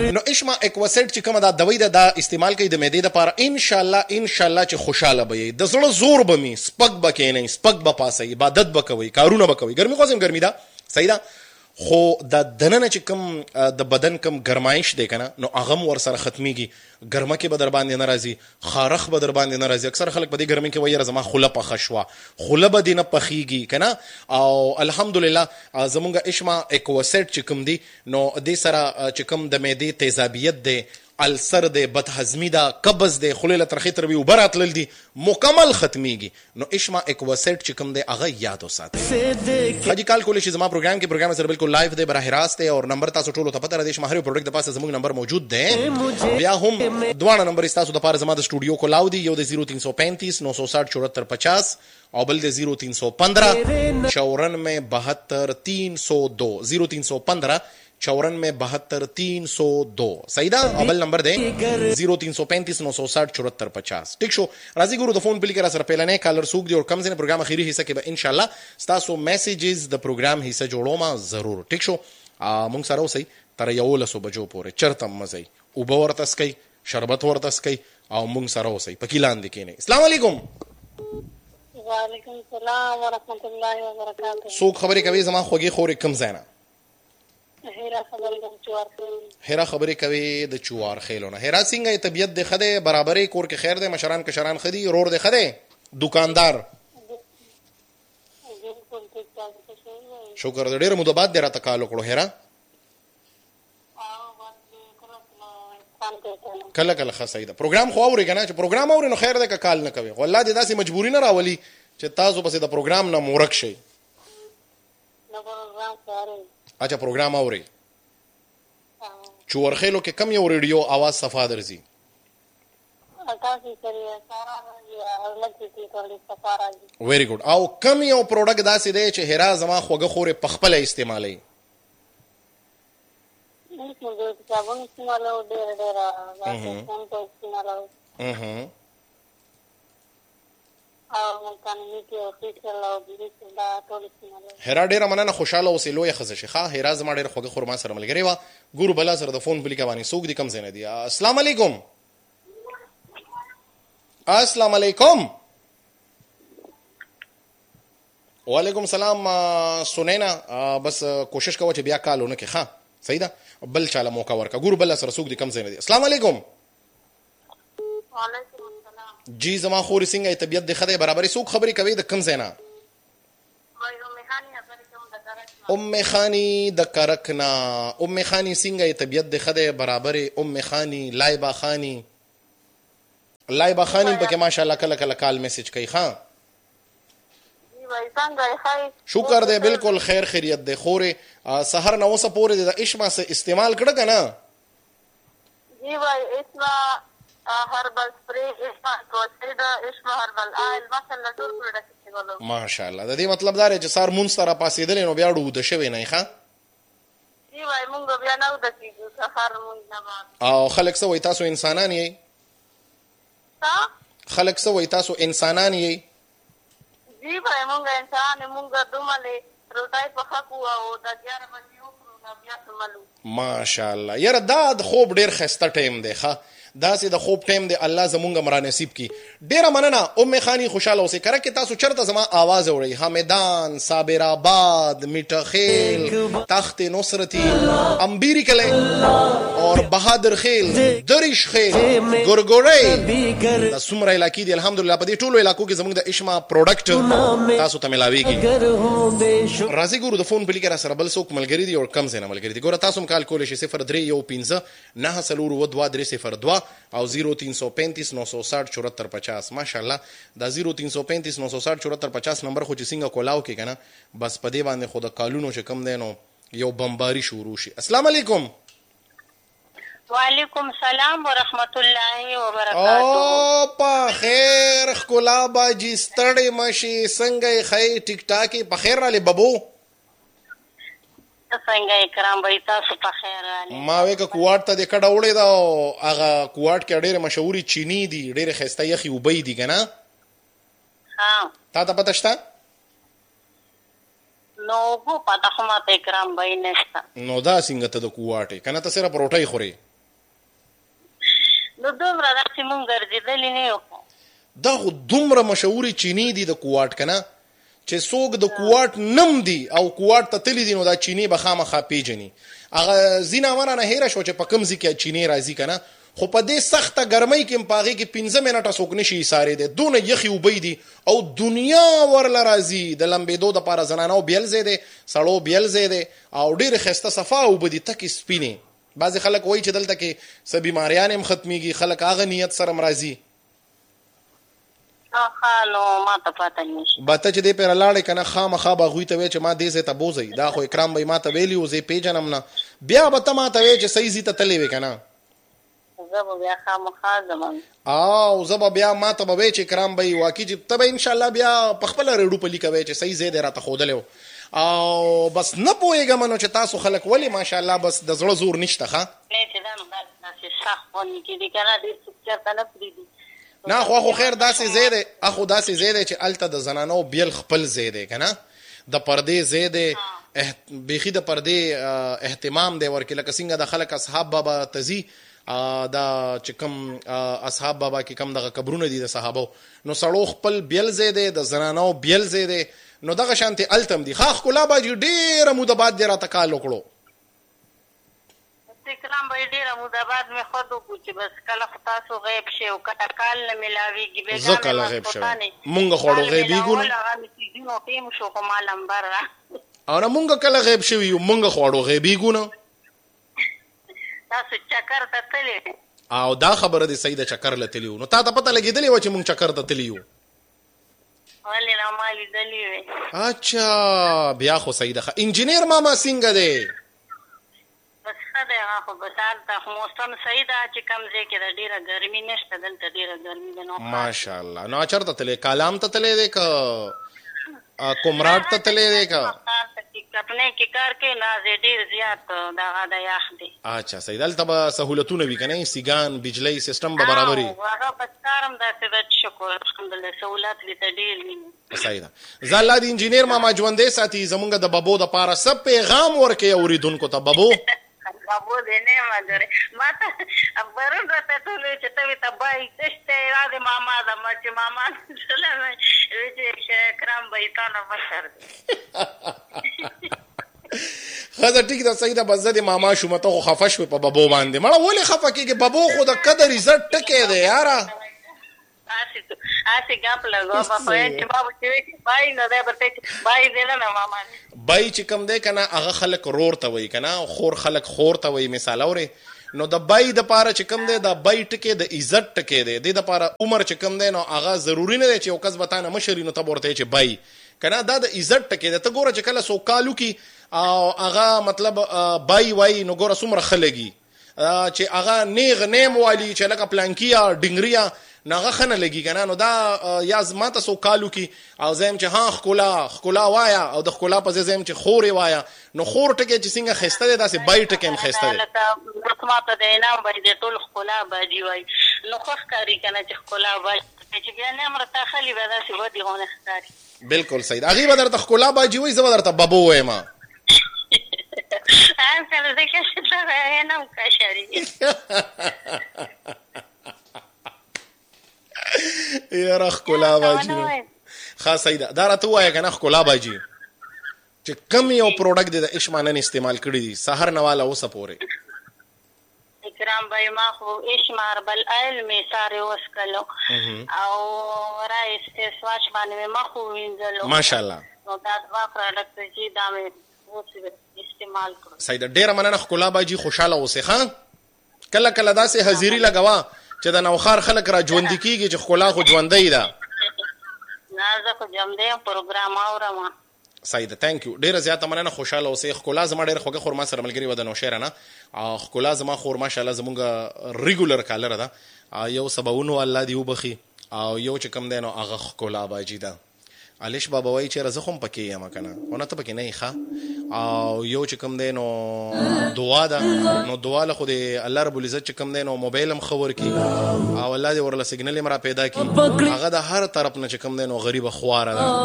نو اشما اکواسیټ چې کومه دا دوی دا استعمال کوي د معدې لپاره ان شاء الله چې خوشاله به د زړه زور به می سپک بکې نه سپک به پاسه عبادت بکوي کارونه بکوي ګرمي خوځم ګرمي دا صحیح ده خو د دننه چې کوم د بدن کوم ګرمایش دی کنه نو هغه ور سره ختميږي ګرمه کې به در باندې ناراضي خارخ به در باندې ناراضي اکثر خلک په دې ګرمي کې وایي زما خوله په خشوا خوله به دینه پخېږي کنه او الحمدلله زمونږ اشما اکواسیټ چې کوم دی نو دې سره چې کوم د معدې تیزابیت دی السر دی بدهضمي دا قبض دی خلیله ترخی تر وی وبرات لل دي مکمل ختميږي نو اشما اکواسیټ چې کوم دی هغه یاد وساتئ حاجی کال کولې چې زما پروګرام سره بالکل لایو دی براه راست دی او نمبر تاسو ټولو ته پته را دي چې ماهر پروډکټ د پاسه زموږ نمبر موجود دی بیا هم دوه نمبر تاسو د پاره زما د سټوډیو کو لاو دی یو د 0335 960 7450 او بل د 0315 94 میں 72 302 0315 94 میں 72 302 صحیح دا اول نمبر دے 0335 960 7450 ٹھیک شو راضی ګورو د فون پلی کرا سره پهلنې کالر سوق دی او کم زنه پروګرام اخیری حصہ کې به ان شاء الله تاسو میسیجز د پروګرام حصہ جوړو ما ضرور ټیک شو مونږ سره اوسئ تر یو لسو بجو پورې چرته مزي او باور تاسکي شربت ورته اسکي او مونږ سره اوسئ پکې لاندې کینې السلام علیکم وعلیکم السلام ورحمۃ اللہ وبرکاتہ سوق خبرې کوي زما خوږی خورې کم زینا هیرا خبرې کوي د چوار خېلونه هیرا څنګه طبيعت د خده برابرې کور کې خیر ده مشران کشران خدي رور ده خده دکاندار شکر دې ډېر مده بعد دې را تکالو کړو هیرا کله کله خاصه ده پروګرام خو اوري کنه چې پروګرام اوري نو خیر ده که کال نه کوي والله دې داسې مجبوری نه راولي چې تاسو پسې د پروګرام نه مورک شي اچھا پروګرام اوري چورخېلو کې کم یو ریډیو आवाज صفا درځي ویری ګډ او کم یو پروډکټ داسې دی چې هرا زما خوګه خورې پخپل استعمالي هرا ډیره مننه خوشاله اوسې لوی خزه شيخه هرا زما ډیره خوګه خورما سره ملګری و ګورو بلا سره د فون بلی کوانی سوق دي کم زنه دي السلام علیکم السلام علیکم وعلیکم السلام سنینا بس کوشش کوه چې بیا کالونه کې ښه صحیح ده بل چاله موقع ورکا ګورو بل سره سوق دي کم زنه دي السلام علیکم وعلیکم السلام جی زما خوري څنګه طبيعت د خدای برابرې سوق خبري کوي د کم زینا ام خانی د کرکنا ام خانی څنګه طبيعت د خدای برابرې ام خانی لایبا خانی په کې ماشاءالله کله کله کال میسج کوي ها شکر دې بالکل خیر خیریت دې خوري سحر نو سه پورې د اشما سے استعمال کړه کنه جی بھائی اسما هربل سپری اسما کوسید اسما هربل آیل ماشاءالله ټول پروډکټ څنګه ماشاءالله د دې مطلب دا چې سار مون سره پاسېدل نو بیا ډو د شوی نه ښه جی بھائی مونږ بیا نو د کیږو سحر مونږ نه او خلک سوې تاسو انسانان یې خلک سوې تاسو انسانان یې جی بھائی مونږ انسان مونږ دومره روټای په حق او د 11 بجې وکړو بیا سملو ماشاءالله یاره دا د خوب ډیر خسته ټیم دی ښه دا سي د خوب ټیم دی الله زمونږ مرا نصیب کی ډیره مننه ام خانی خوشاله اوسې کړه کې تاسو چرته زما आवाज اوري حمدان صابر آباد میټخیل تخت نصرتی امبیری کله اور بہادر خیل دریش خیل ګورګورې د سمره علاقې دی الحمدلله په دې ټولو علاقو کې زمونږ د اشما پروډکټ تاسو ته ملاويږي راځي ګورو د فون بلی کرا سره بل څوک ملګری دی او کم زنه ملګری دی ګوره تاسو کال کولې شي 0315 902 او 0335 960 7450 ماشاءالله دا 0335 960 7450 نمبر خو چې څنګه کولاو کې کنه بس په دې باندې خود کالونو چې کم دینو یو بمباری شروع شي السلام علیکم وعلیکم السلام ورحمت الله وبرکاتہ او په خیر خلا باجی ستړې مشي څنګه خې ټیک ټاکي په خیر را لې ببو څنګه کرام وای تاسو په خیر راځي ما وې ک کوارت ته د کډه وړې دا هغه کوارت کې ډېر مشهوري چینی دي ډېر خسته یخي وبې دي کنه ها تا ته پته شته نو کو پته خو ما ته کرام وای نشته نو دا څنګه ته د کوارت کنه ته سره پروټای خوري نو دومره داسې مونږ ګرځېدلي نه یو. دا خو دومره مشهورې چینې دي د کوواټ که نه چې څوک د کوواټ نم دي او کوواټ ته تللی دي نو دا چینې به خامخا پیژني. هغه ځینې امانه نه هېره شوه چې په کوم ځای کې چینې راځي که نه، خو په دې سخته ګرمۍ کې په هغې کې 15 منټه څوک نشي ایسارېدی، دونه یخې اوبه دي او دنیا ورله راځي. د لمبېدو دپاره زنانو بیل ځای دی، سړو بیل ځای دی او ډېرې ښایسته صفا اوبه دي، تکې سپینې. بعضې خلک وایي چې دلته کې څه بیماریان هم ختمیږي، خلک هغه نیت سره هم راځي. نو ما ته پته نشي. باته چې دې پرې لاړې که نه خامخا به هغوی ته وایي چې ما دې ځای ته بوځئ. دا خو اکرام به یې ما ته ویلي و، زه یې پېژنم نه. بیا به ته ما ته وایې چې صحیح ځای ته تللی وې که نه، زه به بیا خامخا ځم او زه به بیا ما ته به وایې چې اکرام به یې واقعي چې ته به انشاءالله بیا په خپله ریډو پلي کوې چې صحیح ځای دی راته ښودلی و. او بس نه پوهېږم نو چې تاسو خلک ولې ماشاءالله بس د زړه زور نشته ښه چې دا نو داسې سخت غونې کېدي که نه ډېر څوک چېرته نه پرېږدي. نه خو خیر داسې ځای دی، اخو داسې ځای دی چې هلته د زنانو بیل خپل ځای دی که نه، د پردې ځای دی، بیخي د پردې اهتمام دی ورکې. لکه څنګه د خلک اصحاب بابا ته ځي، دا چې کوم اصحاب بابا کې کوم دغه قبرونه دي د صحابو، نو سړو خپل بیل ځای دی، د زنانو بیل ځای دی. نو دغه شانتې هلته هم دي. ښه ښکلا باجي ډېره موده بعد دې راته کال وکړو. اکرام به ډېره موده بعد مې خود وکړو چې بس کله خو تاسو غیب شئ او کله کال نه میلاوېږي. زه کله غیب شوی، مونږ خو اړو غیبېږو نه، هغه مې څیزونه ټیم شو خو ما لمبر را او نه مونږ کله غیب شوي یو، مونږ خو اړو غیبېږو نه. تاسو چکر ته تللی او دا خبره دې صحیح ده، چکر له تلي وو. نو تا ته پته لګېدلې وه چې مونږ چکر ته تلي یو؟ ولې نه ما لیدلې وې. اچھا بیا خو صحیح ده. انجینیر ماما څنګه دی؟ بس ښه دی هغه خو بس هلته خو موسم صحیح ده چې کوم ځای کې ده ډېره ګرمي نشته، دلته ډېره ګرمي ده. نو ماشاءالله. نو چېرته تللی؟ کالام ته تللی دی که کمراټ ته تللی دی که کپنۍ کې کار کوي؟ نه ډېر زیات دغه د یخ دی. اچھا صحیح ده. هلته به سهولتونه وي که نه، سیګان بجلۍ سیسټم به برابر وي؟ هغه بس کار هم داسې ده چې شکر الحمدلله سهولت دلته ډېر وي. صحیح ده. زه الله د انجینیر ماما ژوندی ساتي، زمونږ د ببو دپاره څه پیغام ورکوي اورېدونکو ته؟ ببو بابو دې نه مګرې ما ته پرون راته ټول وایي چې ته وې ته بای تشته را دې ماما ده ما چې ماما سله وایي چې اکرام به یې تا نه مشر دی. ښه ده ټیک ده صحیح ده. بس زه د ماما شوم، ته خو خفه شوې په ببو باندې. مړه ولې خفه کېږې؟ ببو خو د قدر عزت ټکی دی یاره. هسې ګپ لګوه به خو چې ما به چې وایي چې بای نو دی به ته چې بای دی نه ماما بای چې کوم دی که نه هغه خلک رور ته وایي که نه، خور خلک خور ته وایي. مثال اورې نو د بای دپاره چې کوم دی د بای ټکی د عزت ټکی دی. دې دپاره عمر چې کوم دی نو هغه ضروري نه دی چې یو کس به تا نه مشر وي نو ته به ورته چې بای که نه، دا د عزت ټکی دی. ته ګوره چې کله څوک کال وکړي او هغه مطلب بای وایي نو ګوره څومره ښه لګي. چې هغه نیغ نیم والي چې لکه پلانکیه ډنګریا نو هغه ښه نه لګي که نه. نو دا یا ما ته څوک کال وکړي او زه یم چې ها ښکلا وایه او د ښکلا په ځای زه یم چې خورې وایه، نو خور ټکی چې څنګه ښایسته دی داسې بای ټکی هم ښایسته دی. اوس ما ته د انعام باجي دی ټول ښکلا باجي وایي نو ښه ښکاري که نه چې ښکلا باجي چې بیا نه مرته خلي به داسې ودې غونې ښکاري. بلکل صحیح ده. هغې به درته ښکلا باجي وایي، زه به درته ببو وایم. سره زه کشر ته انعام کشري یاره ښکلا باجي ښه صحیح ده. دا راته ووایه که نه ښکلا باجي چې کم یو پروډکټ دې د عشما نن استعمال کړي دي سهر نه واله اوسه پورې؟ اکرام بھائی ما خو عشما هربل آیل مې سارې وسکلو او رایس فیس واش باندې مې مخ ووینځلو ماشاءالله. نو دا دوه پروډکټ چې دا مې اوس استعمال کړو. صحیح ده. ډېره مننه ښکلا باجي، خوشحاله اوسې ښه. کله کله داسې حاضري لګوه چې د نوښار خلک را ژوندي کېږي چې ښکلا خو ژوندی ده. نه زه خو ژوندی یم پروګرام اورم. صحیح ده. تhank you. ډېره زیاته مننه، خوشحاله اوسئ. ښکلا زما ډېره خوږه خور ما سره ملګرې وه د نوشهره نه. ښکلا زما خور ماشاءالله زمونږ ریګولر کالره ده. یو سباونو الله دې وبخي او یو چې کوم دی نو هغه ښکلا باجي ده. علیش بابا وایي چېره زه خو هم پکې یم که نه، خو نه ته پکې نه یې ښه. او یو چې کوم دی نو دعا ده، نو دعا له خو د الله رب العزت چې کوم دی نو موبایل هم ښه ورکړي او الله دې ورله سګنل هم را پیدا کړي. هغه د هر طرف نه چې کوم دی نو غریبه خواره ده.